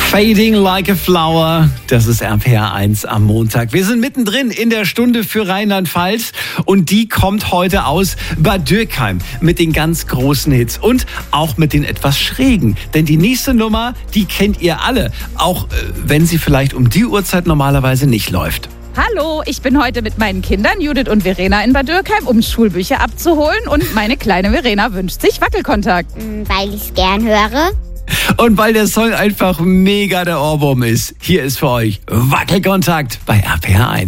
Fading like a flower, das ist RPR 1 am Montag. Wir sind mittendrin in der Stunde für Rheinland-Pfalz und die kommt heute aus Bad Dürkheim mit den ganz großen Hits und auch mit den etwas schrägen. Denn die nächste Nummer, die kennt ihr alle, auch wenn sie vielleicht um die Uhrzeit normalerweise nicht läuft. Hallo, ich bin heute mit meinen Kindern Judith und Verena in Bad Dürkheim, um Schulbücher abzuholen. Und meine kleine Verena wünscht sich Wackelkontakt. Weil ich es gern höre. Und weil der Song einfach mega der Ohrwurm ist, hier ist für euch Wackelkontakt bei RPR 1.